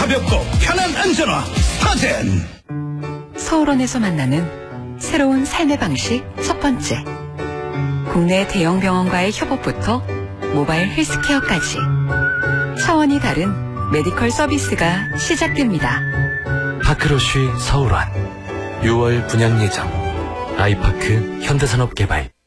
가볍고 편한 안전화 스타젠. 서울원에서 만나는 새로운 삶의 방식 첫 번째. 국내 대형 병원과의 협업부터 모바일 헬스케어까지 차원이 다른 메디컬 서비스가 시작됩니다. 파크러쉬 서울원 6월 분양 예정. 아이파크 현대산업개발.